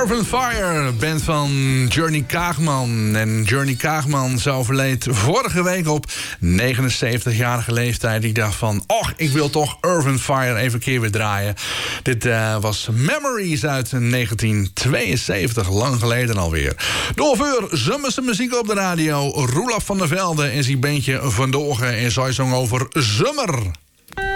Earth Fire, band van Journey Kaagman. En Journey Kaagman overleed vorige week op 79-jarige leeftijd. Ik dacht van, ik wil toch Earth Fire even een keer weer draaien. Dit was Memories uit 1972, lang geleden alweer. Door zomerse muziek op de radio. Roelof van der Velde en zijn bandje Van Dogen en zij zong over Zomer.